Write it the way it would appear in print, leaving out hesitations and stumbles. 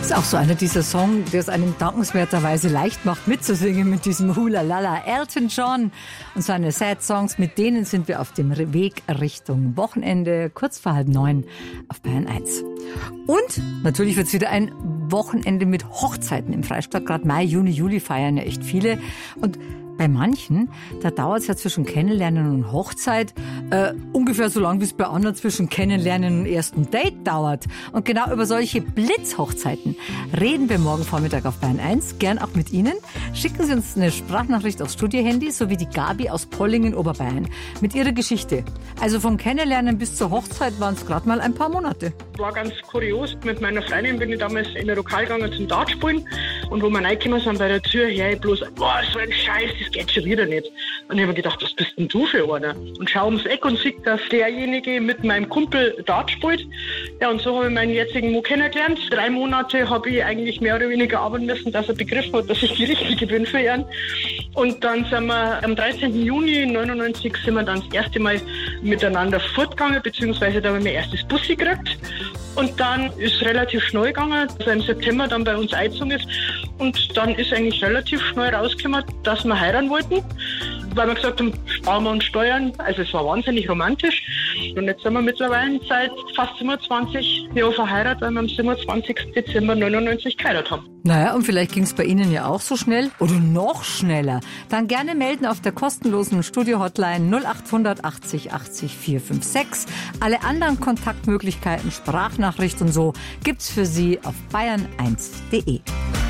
Ist auch so einer dieser Songs, der es einem dankenswerterweise leicht macht, mitzusingen mit diesem Hula-Lala. Elton John und seine Sad Songs, mit denen sind wir auf dem Weg Richtung Wochenende, kurz vor 8:30 auf Bayern 1. Und natürlich wird es wieder ein Wochenende mit Hochzeiten im Freistaat. Gerade Mai, Juni, Juli feiern ja echt viele. Und bei manchen, da dauert es ja zwischen Kennenlernen und Hochzeit ungefähr so lang, wie es bei anderen zwischen Kennenlernen und ersten Date dauert. Und genau über solche Blitzhochzeiten reden wir morgen Vormittag auf Bayern 1. Gern auch mit Ihnen. Schicken Sie uns eine Sprachnachricht aufs Studiohandy, so wie die Gabi aus Pollingen, Oberbayern, mit ihrer Geschichte. Also vom Kennenlernen bis zur Hochzeit waren es gerade mal ein paar Monate. War ganz kurios. Mit meiner Freundin bin ich damals in ein Lokal gegangen zum Dartspielen. Und wo wir reingekommen sind bei der Tür, höre ich bloß, boah, so ein Scheiß, das geht schon wieder nicht. Und ich habe mir gedacht, was bist denn du für einer? Und schaue ums Eck und sehe, dass derjenige mit meinem Kumpel Dart spielt. Ja, und so habe ich meinen jetzigen Mo kennengelernt. 3 Monate habe ich eigentlich mehr oder weniger arbeiten müssen, dass er begriffen hat, dass ich die Richtige bin für ihn. Und dann sind wir am 13. Juni 1999 sind wir dann das erste Mal miteinander fortgegangen, beziehungsweise da haben wir mein erstes Bussi gekriegt. Und dann ist relativ schnell gegangen, dass er im September dann bei uns eingezogen ist. Und dann ist eigentlich relativ schnell rausgekommen, dass wir heiraten wollten. Weil wir gesagt haben, sparen wir uns Steuern. Also es war wahnsinnig romantisch. Und jetzt sind wir mittlerweile seit fast 27 Jahren verheiratet, weil wir am 27. Dezember 1999 geheiratet haben. Naja, und vielleicht ging es bei Ihnen ja auch so schnell oder noch schneller. Dann gerne melden auf der kostenlosen Studio-Hotline 0800 80 80 456. Alle anderen Kontaktmöglichkeiten, Sprachnachricht und so gibt's für Sie auf bayern1.de.